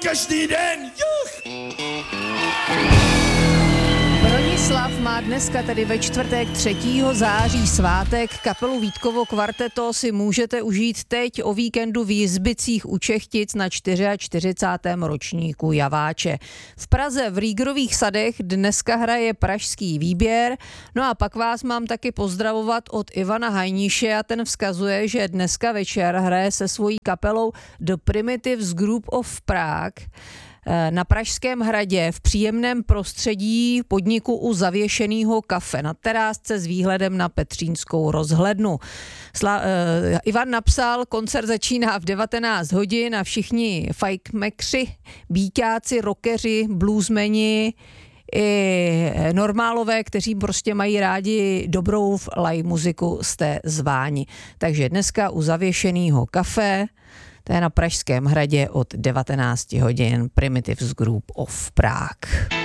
každý den. Juch. Bronislav má dneska, tedy ve čtvrtek 3. září svátek. Kapelu Vítkovo kvarteto si můžete užít teď o víkendu v Jizbicích u Čechtic na 44. ročníku Javáče. V Praze v Rýgrových sadech dneska hraje Pražský výběr. No a pak vás mám taky pozdravovat od Ivana Hajniše a ten vzkazuje, že dneska večer hraje se svojí kapelou The Primitives Group of Prague na Pražském hradě v příjemném prostředí podniku u zavěšeného kafe na terásce s výhledem na Petřínskou rozhlednu. Ivan napsal, koncert začíná v 19 hodin a všichni fajkmekři, bíťáci, rockeři, bluesmeni i normálové, kteří prostě mají rádi dobrou live muziku, jste zváni. Takže dneska u zavěšeného kafe, to je na Pražském hradě od 19 hodin, Primitives Group of Prague.